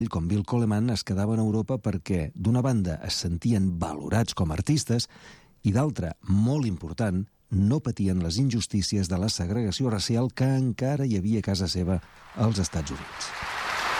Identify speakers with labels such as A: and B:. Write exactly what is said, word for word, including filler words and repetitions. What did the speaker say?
A: com Bill Coleman es quedaven a Europa perquè, d'una banda, es sentien valorats com a artistes i, d'altra, molt important, no patien les injustícies de la segregació racial que encara hi havia a casa seva als Estats Units.